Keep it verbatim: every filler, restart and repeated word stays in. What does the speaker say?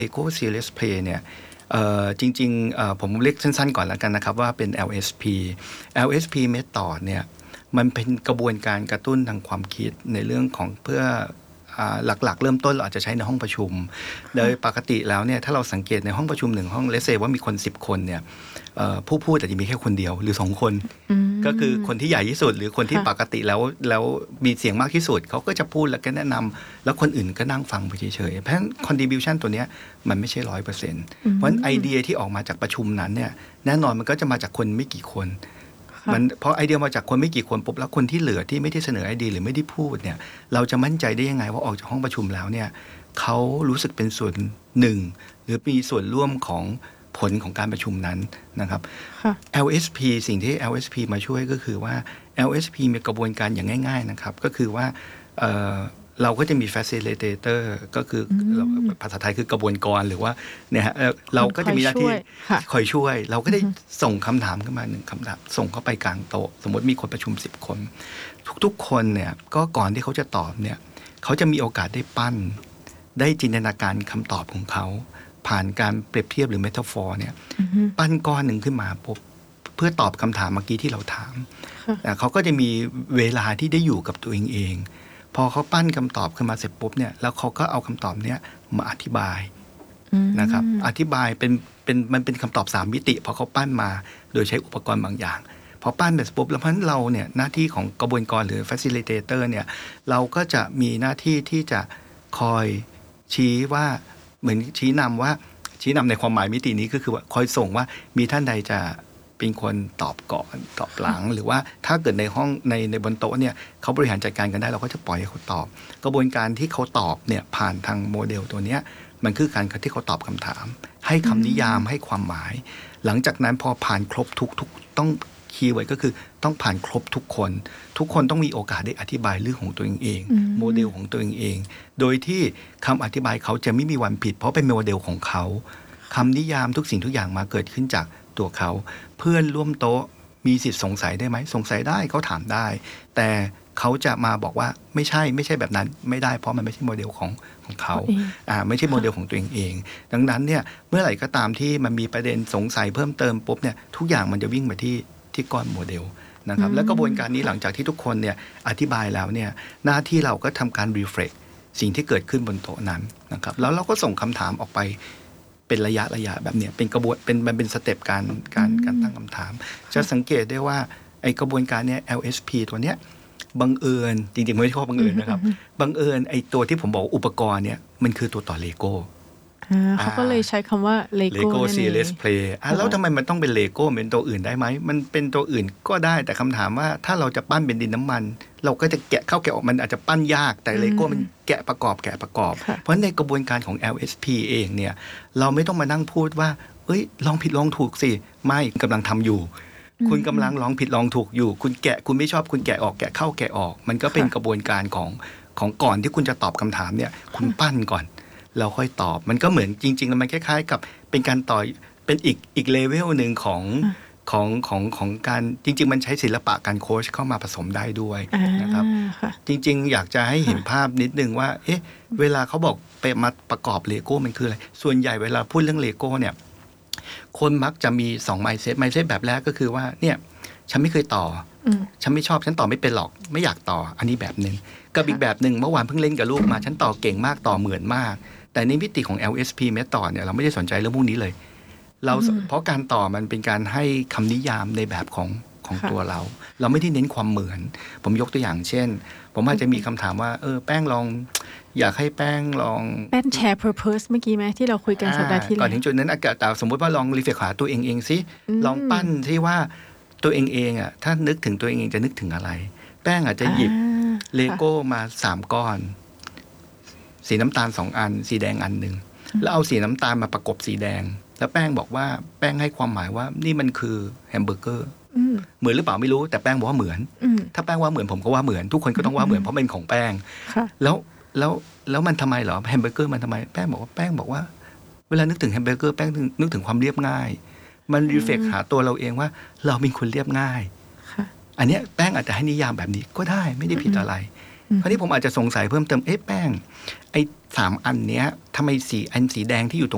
Lego Serious Play เนี่ยจริงๆผมเรียกสั้นๆก่อนแล้วกันนะครับว่าเป็น แอล เอส พี แอล เอส พี Method เนี่ยมันเป็นกระบวนการกระตุ้นทางความคิดในเรื่องของเพื่อหลักๆเริ่มต้นเราอาจจะใช้ในห้องประชุมโดยปกติแล้วเนี่ยถ้าเราสังเกตในห้องประชุมหนึ่งห้องเลเซว่ามีคนสิบคนเนี่ยผู้พูดอาจจะมีแค่คนเดียวหรือสองคนก็คือคนที่ใหญ่ที่สุดหรือคนที่ปกติแล้วแล้วมีเสียงมากที่สุดเขาก็จะพูดแล้วก็แนะนำแล้วคนอื่นก็นั่งฟังไปเฉยๆเพราะฉะนั้น contribution ตัวเนี้ยมันไม่ใช่ ร้อยเปอร์เซ็นต์ เพราะฉะนั้นไอเดียที่ออกมาจากประชุมนั้นเนี่ยแน่นอนมันก็จะมาจากคนไม่กี่คนมันพอไอเดียมาจากคนไม่กี่คนปุ๊บแล้วคนที่เหลือที่ไม่ได้เสนอไอเดียหรือไม่ได้พูดเนี่ยเราจะมั่นใจได้ยังไงว่าออกจากห้องประชุมแล้วเนี่ยเขารู้สึกเป็นส่วนหนึ่งหรือมีส่วนร่วมของผลของการประชุมนั้นนะครับ แอล เอส พี สิ่งที่ แอล เอส พี มาช่วยก็คือว่า แอล เอส พี มีกระบวนการอย่างง่ายๆนะครับก็คือว่า เอ่อเราก็จะมี facilitator ก็คือภาษาไทยคือกระบวนการหรือว่าเนี่ยเราก็จะมีหน้าที่คอยช่วยเราก็ได้ส่งคำถามขึ้นมาหนึ่งคำถามส่งเข้าไปกลางโต๊ะสมมติมีคนประชุมสิบคนทุกๆคนเนี่ยก็ก่อนที่เขาจะตอบเนี่ยเขาจะมีโอกาสได้ปั้นได้จินตนาการคำตอบของเขาผ่านการเปรียบเทียบหรือเมตาฟอร์เนี่ยปั้นก้อนหนึ่งขึ้นมาปุ๊บเพื่อตอบคำถามเมื่อกี้ที่เราถามเขาก็จะมีเวลาที่ได้อยู่กับตัวเองเองพอเขาปั้นคำตอบขึ้นมาเสร็จปุ๊บเนี่ยแล้วเขาก็เอาคำตอบเนี้ยมาอธิบายนะครับอธิบายเป็นเป็นมันเป็นคำตอบสามมิติพอเขาปั้นมาโดยใช้อุปกรณ์บางอย่างพอปั้นเสร็จปุ๊บแล้วเพราะฉะนั้นเราเนี่ยหน้าที่ของกระบวนการหรือ facilitator เนี่ยเราก็จะมีหน้าที่ที่จะคอยชี้ว่าเหมือนชี้นำว่าชี้นำในความหมายมิตินี้ก็คือว่าคอยส่งว่ามีท่านใดจะเป็นคนตอบก่อนตอบหลังหรือว่าถ้าเกิดในห้องในในบนโต๊ะเนี่ยเขาบริหารจัดการกันได้เราก็จะปล่อยให้เขาตอบกระบวนการที่เขาตอบเนี่ยผ่านทางโมเดลตัวเนี้ยมันคือการที่เขาตอบคำถามให้คำนิยามให้ความหมายหลังจากนั้นพอผ่านครบทุกทุกต้องคีย์ไว้ก็คือต้องผ่านครบทุกคนทุกคนต้องมีโอกาสได้อธิบายเรื่องของตัวเองเองโมเดลของตัวเองเองโดยที่คำอธิบายเขาจะไม่มีวันผิดเพราะเป็นโมเดลของเขาคำนิยามทุกสิ่งทุกอย่างมาเกิดขึ้นจากตัวเขาเพื่อนร่วมโต๊ะมีสิทธิ์สงสัยได้ไหมสงสัยได้เขาถามได้แต่เขาจะมาบอกว่าไม่ใช่ไม่ใช่แบบนั้นไม่ได้เพราะมันไม่ใช่โมเดลของของเขาอ่าไม่ใช่โมเดลของตัวเองเองดังนั้นเนี่ยเมื่อไหร่ก็ตามที่มันมีประเด็นสงสัยเพิ่มเติมปุ๊บเนี่ยทุกอย่างมันจะวิ่งไปที่ที่ก้อนโมเดลนะครับและกระบวนการนี้หลังจากที่ทุกคนเนี่ยอธิบายแล้วเนี่ยหน้าที่เราก็ทำการรีเฟล็กสิ่งที่เกิดขึ้นบนโต๊ะนั้นนะครับแล้วเราก็ส่งคำถามออกไปเป็นระยะระยะแบบเนี้ยเป็นกระบวนเป็นมันเป็นสเต็ปการการการตั้งคำถามจะสังเกตได้ว่าไอ้กระบวนการเนี้ย แอล เอส พี ตัวเนี้ยบังเอิญจริงๆไม่ใช่ข้อบังเอิญนะครับบังเอิญไอ้ตัวที่ผมบอกอุปกรณ์เนี้ยมันคือตัวต่อเลโก้เขาก็เลยใช้คำว่า Lego Lego Serious Play อ่ะแล้วทำไมมันต้องเป็น Lego เป็นตัวอื่นได้ไหมมันเป็นตัวอื่นก็ได้แต่คำถามว่าถ้าเราจะปั้นเป็นดินน้ำมันเราก็จะแกะเข้าแกะออกมันอาจจะปั้นยากแต่ Lego มันแกะประกอบแกะประกอบเพราะในกระบวนการของ แอล เอส พี เองเนี่ยเราไม่ต้องมานั่งพูดว่าเอ้ยลองผิดลองถูกสิไม่กำลังทำอยู่คุณกำลังลองผิดลองถูกอยู่คุณแกะคุณไม่ชอบคุณแกะออกแกะเข้าแกะออกมันก็เป็นกระบวนการของของก่อนที่คุณจะตอบคำถามเนี่ยคุณปั้นก่อนเราค่อยตอบมันก็เหมือนจริงๆแล้วมันคล้ายๆกับเป็นการต่อเป็นอีกอีกเลเวลหนึ่งของของของของการจริงๆมันใช้ศิลปะการโค้ชเข้ามาผสมได้ด้วยนะครับจริงๆอยากจะให้เห็นภาพนิดนึงว่าเอ๊ะเวลาเขาบอกไปมาประกอบเลโก้มันคืออะไรส่วนใหญ่เวลาพูดเรื่องเลโก้เนี่ยคนมักจะมีสอง mindset mindset แบบแรกก็คือว่าเนี่ยฉันไม่เคยต่อฉันไม่ชอบฉันต่อไม่เป็นหรอกไม่อยากต่ออันนี้แบบนึงกับอีกแบบนึงเมื่อวานเพิ่งเล่นกับลูกมาฉันต่อเก่งมากต่อเหมือนมากแต่ในมิติของ แอล เอส พี Method เนี่ยเราไม่ได้สนใจเรื่องพวกนี้เลยเราเพราะการต่อมันเป็นการให้คำนิยามในแบบของของตัวเราเราไม่ได้เน้นความเหมือนผมยกตัวอย่างเช่นผมอาจจะมีคำถามว่าเออแป้งลองอยากให้แป้งลองแป้งแชร์ purpose เมื่อกี้ไหมที่เราคุยกันสัปดาห์ที่แล้วก่อนถึงจุดนั้นอากาศแต่สมมติว่าลองรีเฟล็กหาตัวเองเองสิลองปั้นที่ว่าตัวเองเองอ่ะถ้านึกถึงตัวเองเองจะนึกถึงอะไรแป้งอาจจะหยิบเลโก้มาสามก้อนสีน้ำตาลสองอันสีแดงอันหนึ่งแล้วเอาสีน้ำตาลมาประกบสีแดงแล้วแป้งบอกว่าแป้งให้ความหมายว่านี่มันคือแฮมเบอร์เกอร์เหมือนหรือเปล่าไม่รู้แต่แป้งบอกว่าเหมือนถ้าแป้งว่าเหมือนผมก็ว่าเหมือนทุกคนก็ต้องว่าเหมือนเพราะเป็นของแป้งแล้วแล้วแล้วมันทำไมเหรอแฮมเบอร์เกอร์มันทำไมแป้งบอกว่าแป้งบอกว่าเวลานึกถึงแฮมเบอร์เกอร์แป้งนึกถึงความเรียบง่ายมันรีเฟล็กหาตัวเราเองว่าเราเป็นคนเรียบง่ายอันนี้แป้งอาจจะให้นิยามแบบนี้ก็ได้ไม่ได้ผิดอะไรคราวนี้ผมอาจจะสงสัยเพิ่มเติมเอ๊ะแป้งไอ้สามอันเนี้ยทำไมสีอันสีแดงที่อยู่ตรง